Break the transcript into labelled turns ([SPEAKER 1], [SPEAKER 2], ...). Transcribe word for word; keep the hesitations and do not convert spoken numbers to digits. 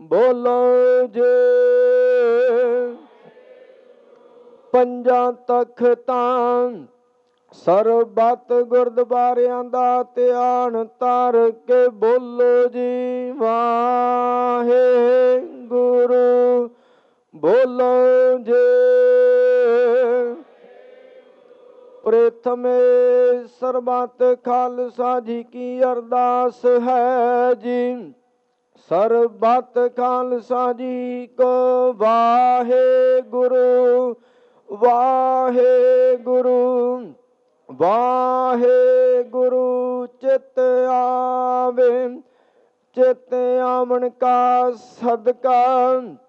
[SPEAKER 1] ਬੋਲੋ ਜੇ ਪੰਜਾਂ ਤਖਤਾਂ ਸਰਬੱਤ ਗੁਰਦੁਆਰਿਆਂ ਦਾ ਧਿਆਨ ਧਰ ਕੇ ਬੋਲੋ ਜੀ ਵਾਹਿਗੁਰੂ। ਬੋਲੋ ਜੇ ਪ੍ਰਥਮੇ ਸਰਬੱਤ ਖਾਲਸਾ ਜੀ ਕੀ ਅਰਦਾਸ ਹੈ ਜੀ। ਸਰਬੱਤ ਖਾਲਸਾ ਜੀ ਕੋ ਵਾਹਿਗੁਰੂ ਵਾਹਿਗੁਰੂ ਵਾਹਿਗੁਰੂ। ਚਿਤ ਆਵੇ ਚਿਤ ਆਵਣ ਕਾ ਸਦਕਾ